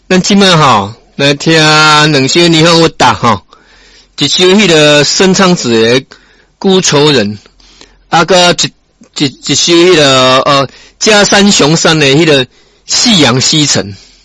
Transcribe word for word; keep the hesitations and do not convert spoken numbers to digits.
咱即摆吼来听两首霓虹乐达吼，一首迄个深昌子的《孤愁人》，啊个一一一首迄个呃嘉山雄山的迄个《夕阳西沉》。